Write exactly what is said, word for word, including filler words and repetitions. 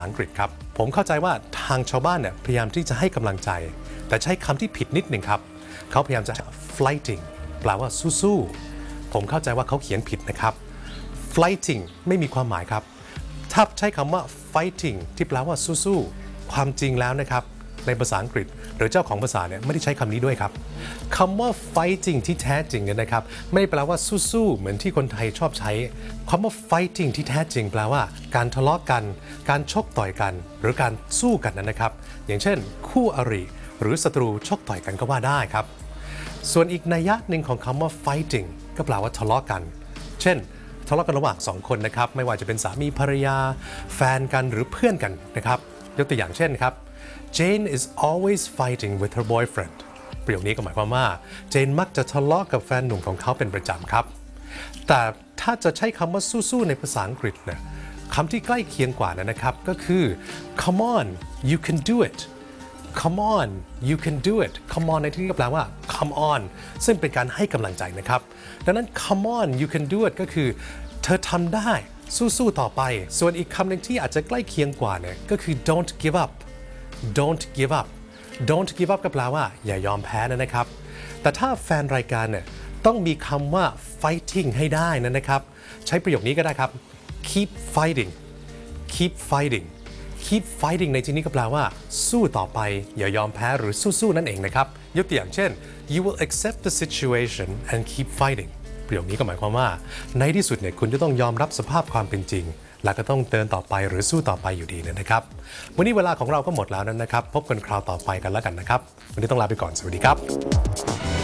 อังกฤษครับผมเข้าใจว่าทางชาวบ้านเนี่ยพยายามที่จะให้กำลังใจแต่ใช้คำที่ผิดนิดหนึ่งครับเขาพยายามจะ fighting แปลว่าสู้ๆผมเข้าใจว่าเขาเขียนผิดนะครับ fighting ไม่มีความหมายครับถ้าใช้คำว่า fighting ที่แปลว่าสู้ๆความจริงแล้วนะครับในภาษาอังกฤษหรือเจ้าของภาษาเนี่ยไม่ได้ใช้คำนี้ด้วยครับคำว่า fighting ที่แท้จริงเนี่ยนะครับไม่ได้แปลว่าสู้ๆเหมือนที่คนไทยชอบใช้คำว่า fighting ที่แท้จริงแปลว่าการทะเลาะกันการชกต่อยกันหรือการสู้กันนะครับอย่างเช่นคู่อริหรือศัตรูชกต่อยกันก็ว่าได้ครับส่วนอีกนัยยะหนึ่งของคำว่า fighting ก็แปลว่าทะเลาะกันเช่นทะเลาะกันระหว่างสองคนนะครับไม่ว่าจะเป็นสามีภรรยาแฟนกันหรือเพื่อนกันนะครับยกตัวอย่างเช่นครับ Jane is always fighting with her boyfriend ประโยคนี้ก็หมายความว่าเจนมักจะทะเลาะกับแฟนหนุ่มของเขาเป็นประจำครับแต่ถ้าจะใช้คำว่าสู้ๆในภาษาอังกฤษเนี่ยคำที่ใกล้เคียงกว่านะครับก็คือ come on you can do it come on you can do it come on ในที่นี้ก็แปลว่า come on ซึ่งเป็นการให้กำลังใจนะครับดังนั้น come on you can do it ก็คือเธอทำได้สู้ๆต่อไปส่วนอีกคำหนึ่งที่อาจจะใกล้เคียงกว่าเนี่ยก็คือ don't give up don't give up don't give up ก็แปลว่าอย่ายอมแพ้นะครับแต่ถ้าแฟนรายการเนี่ยต้องมีคำว่า fighting ให้ได้นะครับใช้ประโยคนี้ก็ได้ครับ keep fighting keep fighting keep fighting ในที่นี้ก็แปลว่าสู้ต่อไปอย่ายอมแพ้หรือสู้ๆนั่นเองนะครับยกตัวอย่างเช่น you will accept the situation and keep fighting ประโยคนี้ก็หมายความว่าในที่สุดเนี่ยคุณจะต้องยอมรับสภาพความเป็นจริงและก็ต้องเดินต่อไปหรือสู้ต่อไปอยู่ดีนะครับวันนี้เวลาของเราก็หมดแล้วนะครับพบกันคราวต่อไปกันแล้วกันนะครับวันนี้ต้องลาไปก่อนสวัสดีครับ